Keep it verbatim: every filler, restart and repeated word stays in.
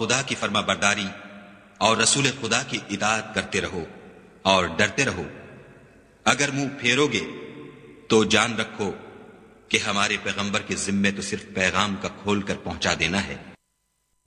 खुदा की फर्मा बरदारी और रसूल खुदा की इताअत करते रहो और डरते रहो। अगर मुंह फेरोगे तो जान रखो कि हमारे पैगंबर के जिम्मे तो सिर्फ पैगाम का खोल कर पहुंचा देना है।